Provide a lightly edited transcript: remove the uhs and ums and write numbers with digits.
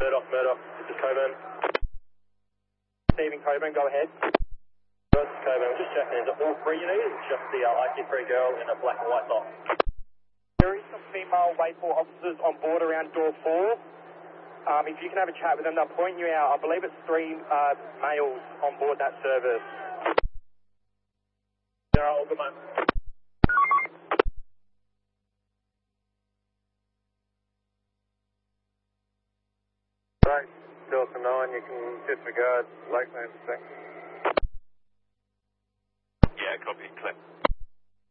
Murdoch, this is Coburn. Stephen Coburn, go ahead. This is Coburn, I'm just checking, is it all three you need? It's just the IC3 girl in a black and white top. There is some female Waitport officers on board around door 4. If you can have a chat with them, they'll point you out. I believe it's 3 males on board that service. There are all good, mate. Right, Delta 9, you can disregard Lakeland. Yeah, copy, clear.